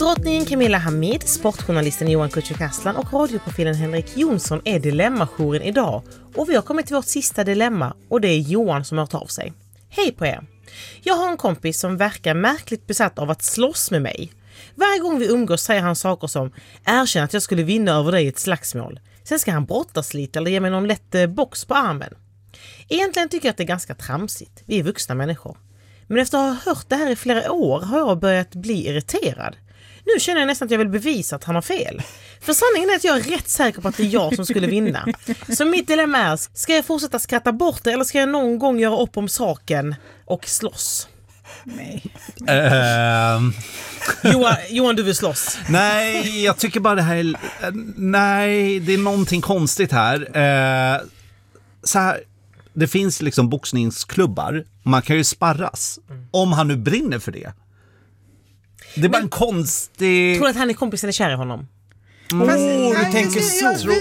Drottningen Camilla Hamid, sportjournalisten Johan Kücükaslan och radioprofilen Henrik Jonsson är dilemmajouren idag. Och vi har kommit till vårt sista dilemma och det är Johan som har hört av sig. Hej på er! Jag har en kompis som verkar märkligt besatt av att slåss med mig. Varje gång vi umgås säger han saker som erkänn att jag skulle vinna över dig i ett slagsmål. Sen ska han brottas lite eller ge mig någon lätt box på armen. Egentligen tycker jag att det är ganska tramsigt. Vi är vuxna människor. Men efter att ha hört det här i flera år har jag börjat bli irriterad. Nu känner jag nästan att jag vill bevisa att han har fel. För sanningen är att jag är rätt säker på att det är jag som skulle vinna. Så mitt dilemma är, ska jag fortsätta skratta bort det eller ska jag någon gång göra upp om saken och slåss? Nej. Johan, du vill slåss? Nej, jag tycker bara det här nej, det är någonting konstigt här. Så här, det finns liksom boxningsklubbar. Man kan ju sparras. Om han nu brinner för det. Det är bara en konstig... Tror du att han är kompis eller kär i honom? Du tänker så.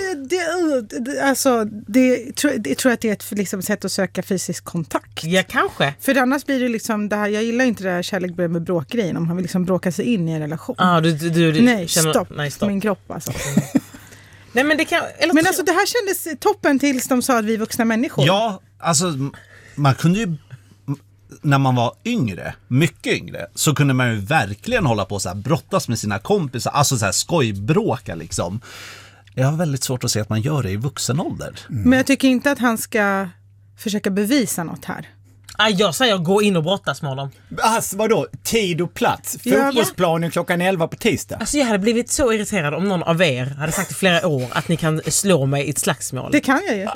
Jag tror att det är ett liksom, sätt att söka fysisk kontakt. Ja, kanske. För annars blir det liksom det här, jag gillar inte det här kärlek börjar med bråkgrejen om han vill liksom bråka sig in i en relation. Nej, stopp. Min kropp alltså. Nej, men det kan... Men alltså det här kändes toppen tills de sa att vi är vuxna människor. Ja, alltså man kunde ju... När man var yngre, mycket yngre, så kunde man ju verkligen hålla på så här, brottas med sina kompisar, alltså så här skojbråka liksom. Jag har väldigt svårt att se att man gör det i vuxen ålder. Men jag tycker inte att han ska försöka bevisa något här. Jag säger gå in och brottas med honom. Alltså vadå? Tid och plats. Fotbollsplanen klockan 11 på tisdag. Alltså jag hade blivit så irriterad om någon av er hade sagt i flera år att ni kan slå mig i ett slagsmål. Det kan jag ju.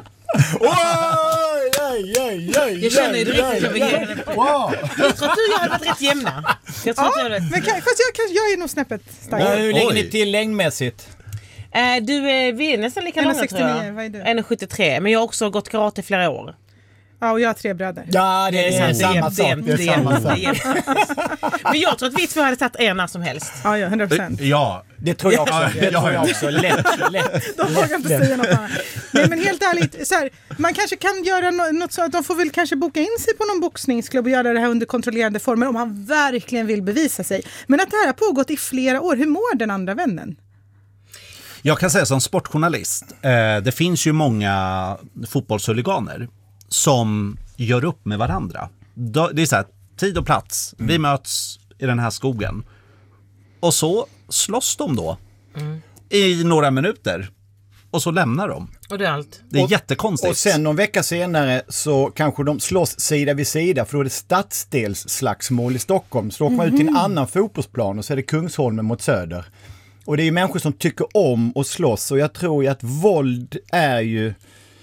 Jag känner ju riktigt över hela. Jag tror att du hade varit rätt jämna. Jag tror att jag hade... Men jag är nog snäppet starkare. Hur lägger ni till längdmässigt? Vi är nästan lika långa, tror jag. Vad är du? 1,73, men jag har också gått karate i flera år. Ja, och jag har 3 bröder. Ja, det är samma sak. Men jag tror att vi två hade tagit när som helst. Ja, 100%. Ja, det tror jag också. Det tror jag också. Lätt. De vågar inte säga något annat. Nej, men helt ärligt, så här, man kanske kan göra något så att de får väl kanske boka in sig på någon boxningsklubb och göra det här under kontrollerade former om han verkligen vill bevisa sig. Men att det här har pågått i flera år, hur mår den andra vännen? Jag kan säga som sportjournalist, det finns ju många fotbollshuliganer som gör upp med varandra. Det är så här, tid och plats. Vi möts i den här skogen. Och så slåss de då i några minuter. Och så lämnar de. Och det är allt. Det är jättekonstigt. Och sen någon vecka senare så kanske de slåss sida vid sida. För då är det stadsdelsslagsmål i Stockholm. Så åker man ut till en annan fotbollsplan och så är det Kungsholmen mot Söder. Och det är ju människor som tycker om att slåss. Och jag tror ju att våld är ju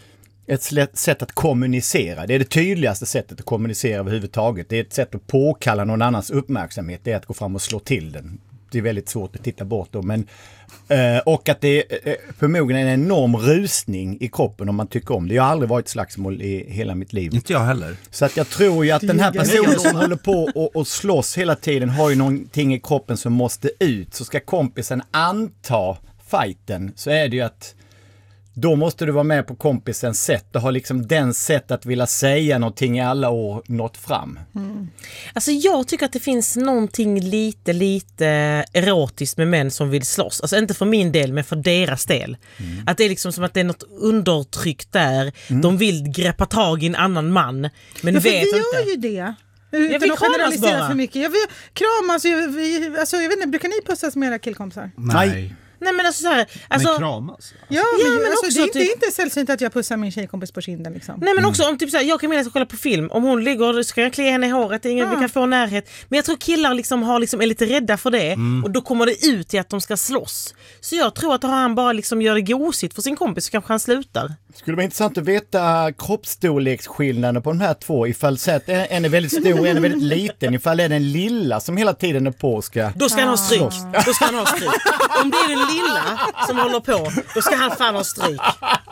ett sätt att kommunicera. Det är det tydligaste sättet att kommunicera överhuvudtaget. Det är ett sätt att påkalla någon annans uppmärksamhet. Det är att gå fram och slå till den. Det är väldigt svårt att titta bort då. Men, och att det är förmodligen en enorm rusning i kroppen om man tycker om det. Jag har aldrig varit slagsmål i hela mitt liv. Inte jag heller. Så att jag tror ju att den här personen som håller på och slåss hela tiden har ju någonting i kroppen som måste ut. Så ska kompisen anta fighten så är det ju att då måste du vara med på kompisens sätt och ha liksom den sätt att vilja säga någonting i alla år nått fram. Alltså jag tycker att det finns någonting lite erotiskt med män som vill slåss. Alltså inte för min del, men för deras del. Att det är liksom som att det är något undertryckt där. De vill greppa tag i en annan man, men vet vi inte. Vi gör ju det. Utan att generalisera för mycket. Jag vill kramas. Alltså, jag vet inte, brukar ni pussas med era killkompisar? Nej, men alltså så här, alltså, men kramas. Ja, men alltså, också, det är inte sällsynt att jag pussar min tjejkompis på kinden liksom. Nej, men också om typ så här, jag kan minnas att kolla på film. Om hon ligger, ska jag klia henne i håret, vi kan få närhet. Men jag tror killar liksom är lite rädda för det. Och då kommer det ut i att de ska slåss. Så jag tror att han bara liksom gör det gosigt för sin kompis så kanske han slutar. Skulle vara intressant att veta kroppsstorleksskillnaden på de här två. Ifall så att en är väldigt stor och en är väldigt liten. Ifall det är den lilla som hela tiden är på ska... Då ska han ha stryk. Då ska han ha stryk. Om det är den lilla som håller på, då ska han fan ha stryk.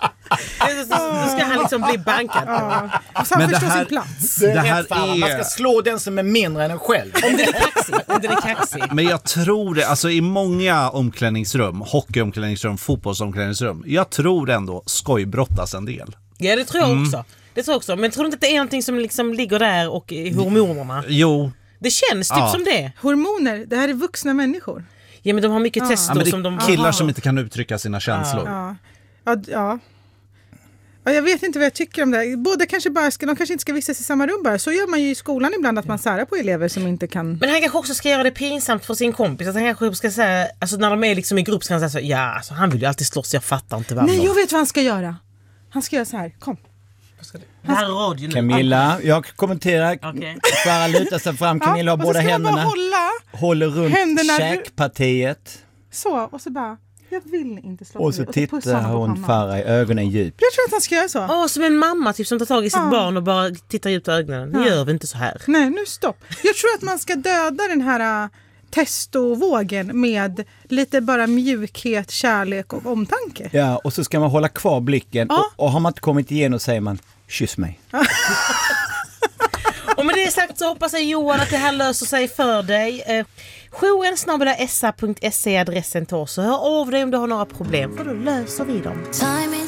Då ska han liksom bli bankad på. Så han förstår sin plats. Det här är... Man ska slå den som är mindre än en själv. Om den är kaxig. Men jag tror det, alltså i många omklädningsrum, hockeyomklädningsrum, fotbollsomklädningsrum, jag tror ändå skojbrottas en del. Ja, det tror jag också. Det tror jag också. Men tror du inte att det är någonting som liksom ligger där och i hormonerna? Jo. Det känns typ som det. Hormoner, det här är vuxna människor. Ja, men de har mycket testo men det som de... är killar som inte kan uttrycka sina känslor. Ja, jag vet inte vad jag tycker om det. Båda kanske bara de kanske inte ska vistas i samma rum bara. Så gör man ju i skolan ibland, att man särar på elever som inte kan... Men han kanske också ska göra det pinsamt för sin kompis. Att han kanske ska säga, alltså när de är liksom i grupp ska han säga så, ja, alltså, han vill ju alltid slåss, jag fattar inte varför. Nej, jag vet vad han ska göra. Han ska göra så här, kom. Det här är radio nu. Camilla, jag kommenterar. Okej. Farah lutar sig fram, Camilla har och så båda ska man bara händerna. Håller runt händerna käkpartiet. Så, och så bara, jag vill inte slå Och så dig. Och tittar hon Farah i ögonen djupt. Jag tror att han ska göra så. Som en mamma typ, som tar tag i sitt barn och bara tittar ut i ögonen. Nu gör vi inte så här. Nej, nu stopp. Jag tror att man ska döda den här testovågen med lite bara mjukhet, kärlek och omtanke. Ja, och så ska man hålla kvar blicken. Och har man inte kommit igenom säger man, kyss mig. Och med det sagt så hoppas jag, Johan, att det här löser sig för dig. jouren@sa.se adressen till oss. Så hör av dig om du har några problem, för då löser vi dem.